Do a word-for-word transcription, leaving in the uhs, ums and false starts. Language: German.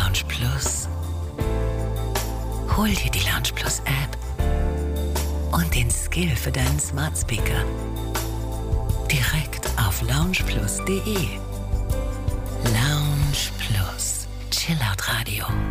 Lounge Plus? Hol dir die Lounge Plus App und den Skill für deinen Smart Speaker direkt auf lounge plus punkt de. Lounge Plus, Chillout Radio.